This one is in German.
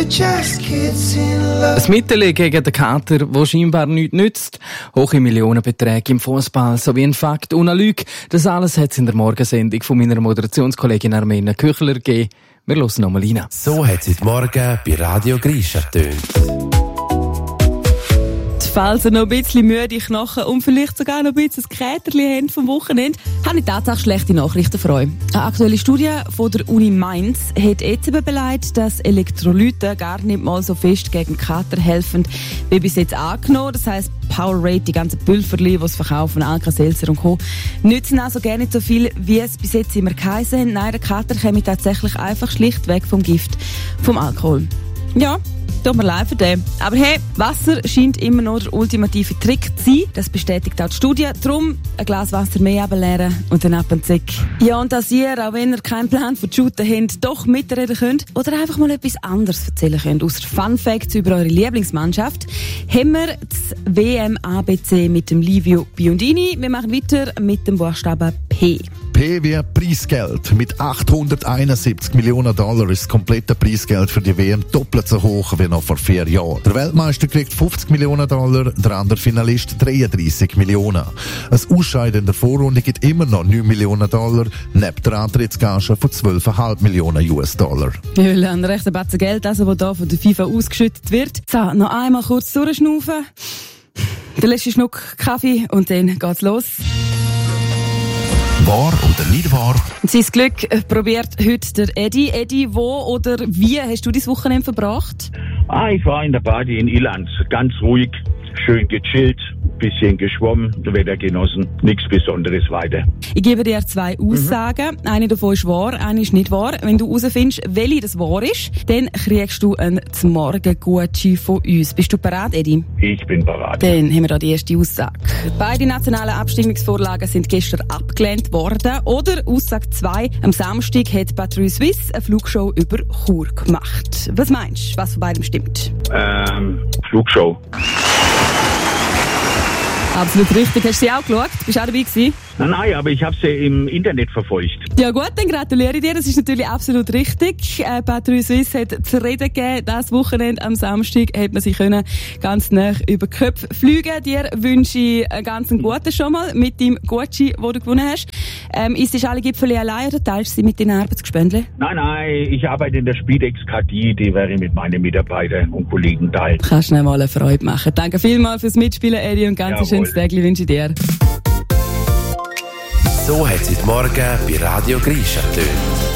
Ein Mittel gegen den Kater, der scheinbar nichts nützt. Hohe Millionenbeträge im Fußball sowie ein Fakt und eine Lüge. Das alles hat es in der Morgensendung von meiner Moderationskollegin Armena Küchler gegeben. Wir hören nochmal rein. So hat es heute Morgen bei Radio Grisha getönt. Falls ihr noch ein bisschen müde Knochen und vielleicht sogar noch ein bisschen ein Käterchen habt vom Wochenende, habe ich tatsächlich schlechte Nachrichten für euch. Eine aktuelle Studie von der Uni Mainz hat jetzt eben beleidigt, dass Elektrolyte gar nicht mal so fest gegen Kater helfen, wie bis jetzt angenommen. Das heisst, Powerade, die ganzen Pülverli, die es verkaufen, Alka-Seltzer und Co., nützen also gar nicht so viel, wie es bis jetzt immer geheißen haben. Nein, der Kater kommt tatsächlich einfach schlichtweg vom Gift, vom Alkohol. Ja, tut mir leid für den. Aber hey, Wasser scheint immer noch der ultimative Trick zu sein. Das bestätigt auch die Studie. Darum ein Glas Wasser mehr leeren und dann ab und zick. Ja, und dass ihr, auch wenn ihr keinen Plan für die Shooten habt, doch mitreden könnt oder einfach mal etwas anderes erzählen könnt. Ausser Fun Facts über eure Lieblingsmannschaft, haben wir das WM-ABC mit dem Livio Biondini. Wir machen weiter mit dem Buchstaben P. P wie Preisgeld. Mit $871 Millionen ist das komplette Preisgeld für die WM doppelt so hoch wie noch vor 4 Jahren. Der Weltmeister kriegt $50 Millionen, der andere Finalist 33 Millionen. Ein Ausscheiden in der Vorrunde gibt immer noch $9 Millionen, neben der Antrittsgage von $12,5 Millionen. Ja, ein rechter Batzen Geld, also, das hier von der FIFA ausgeschüttet wird. So, noch einmal kurz durchschnaufen. Der letzte Schnuck Kaffee und dann geht's los. Wahr oder nicht wahr? Sein Glück probiert heute der Eddie. Eddie, wo oder wie hast du dein Wochenende verbracht? Ich war in der Party in Irland, ganz ruhig, schön gechillt, bisschen geschwommen, das Wetter genossen, nichts Besonderes weiter. Ich gebe dir 2 Aussagen. Eine davon ist wahr, eine ist nicht wahr. Wenn du herausfindest, welche das wahr ist, dann kriegst du einen Zmorgen-Gucci von uns. Bist du bereit, Eddie? Ich bin bereit. Dann haben wir da die erste Aussage. Beide nationalen Abstimmungsvorlagen sind gestern abgelehnt worden. Oder Aussage 2, am Samstag hat Patrouille Suisse eine Flugshow über Chur gemacht. Was meinst du, was von beidem stimmt? Flugshow. Absolut richtig. Hast du sie auch geschaut? Bist du auch dabei gewesen? Nein, aber ich habe sie im Internet verfolgt. Ja gut, dann gratuliere ich dir. Das ist natürlich absolut richtig. Patrouille Suisse hat zu reden gegeben. Das Wochenende am Samstag hat man sich ganz nah über die Köpfe fliegen. Dir wünsche ich einen ganz guten schon mal mit dem Gucci, den du gewonnen hast. Ist du alle Gipfel allein oder teilst du sie mit deinen Arbeitsgespendlen? Nein, ich arbeite in der Spidex KD, die werde ich mit meinen Mitarbeitern und Kollegen teilen. Kannst du mal eine Freude machen. Danke vielmals fürs Mitspielen, Eddie, und ganz schönes Tag wünsche ich dir. So hat es heute Morgen bei Radio Grisha getönt.